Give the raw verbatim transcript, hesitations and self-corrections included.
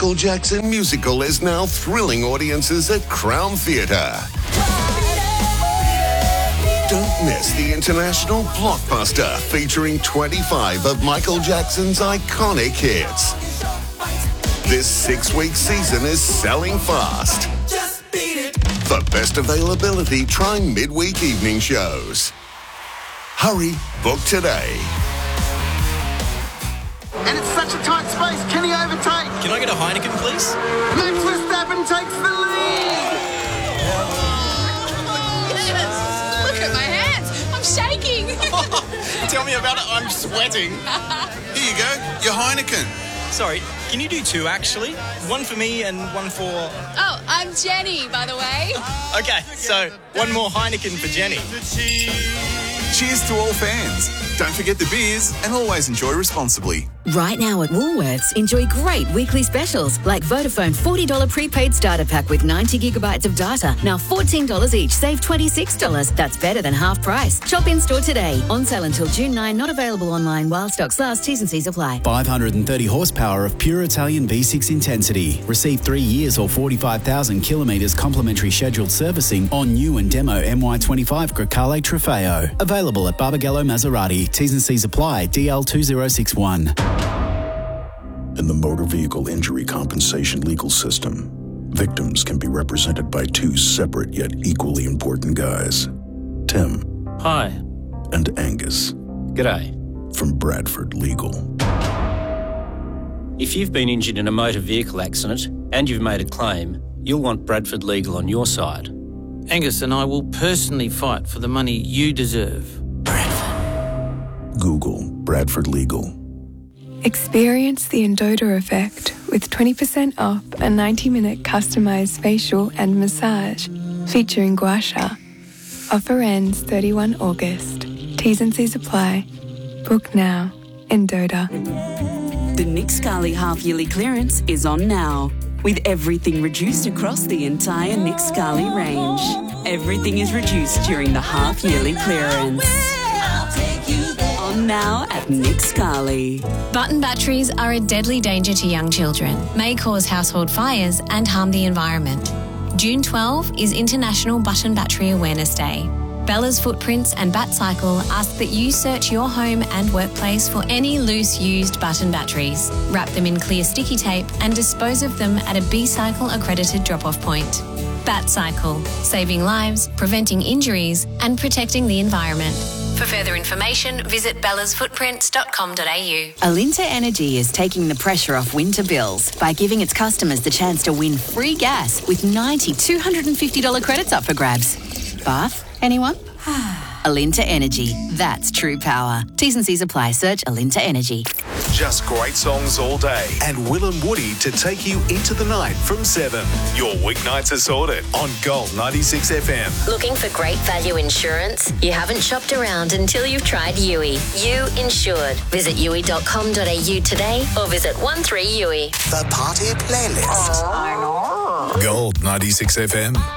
Michael Jackson musical is now thrilling audiences at Crown Theatre. Don't miss the international blockbuster featuring twenty-five of Michael Jackson's iconic hits. This six-week season is selling fast. For best availability, try midweek evening shows. Hurry, book today. And it's such a tight space. Can he overtake? Can I get a Heineken, please? Max Verstappen takes the lead. Yes! Look at my hands. I'm shaking. Tell me about it. I'm sweating. Here you go. Your Heineken. Sorry, can you do two, actually? One for me and one for... Oh, I'm Jenny, by the way. Okay, so one more Heineken for Jenny. Cheers to all fans. Don't forget the beers and always enjoy responsibly. Right now at Woolworths, enjoy great weekly specials like Vodafone forty dollars prepaid starter pack with ninety gigabytes of data. Now fourteen dollars each, save twenty-six dollars. That's better than half price. Shop in store today. On sale until June ninth, not available online while stocks last. T's and C's apply. five hundred thirty horsepower of pure Italian V six intensity. Receive three years or forty-five thousand kilometres complimentary scheduled servicing on new and demo M Y twenty-five Grecale Trofeo. Available at Barbagallo Maserati. T's and C's apply. D L two zero six one. In the motor vehicle injury compensation legal system, victims can be represented by two separate yet equally important guys. Tim. Hi. And Angus. G'day. From Bradford Legal. If you've been injured in a motor vehicle accident and you've made a claim, you'll want Bradford Legal on your side. Angus and I will personally fight for the money you deserve. Bradford. Google Bradford Legal. Experience the Endota effect with twenty percent off a ninety minute customised facial and massage featuring gua sha. Offer ends thirty-first August. T's and C's apply. Book now. Endota. The Nick Scali half-yearly clearance is on now, with everything reduced across the entire Nick Scali range. Everything is reduced during the half-yearly clearance. On now at Nick Scali. Button batteries are a deadly danger to young children, may cause household fires and harm the environment. June twelfth is International Button Battery Awareness Day. Bella's Footprints and BatCycle ask that you search your home and workplace for any loose used button batteries, wrap them in clear sticky tape and dispose of them at a B-Cycle accredited drop-off point. BatCycle, saving lives, preventing injuries and protecting the environment. For further information, visit bellas footprints dot com dot a u. Alinta Energy is taking the pressure off winter bills by giving its customers the chance to win free gas with ninety two hundred fifty dollars credits up for grabs. Bath? Anyone? Alinta Energy. That's true power. T's and C's apply. Search Alinta Energy. Just great songs all day. And Will and Woody to take you into the night from seven. Your weeknights are sorted on Gold ninety-six F M. Looking for great value insurance? You haven't shopped around until you've tried U I. You Insured. Visit U I dot com dot a u today or visit one three U I. The Party Playlist. Oh, I know. Gold ninety-six F M.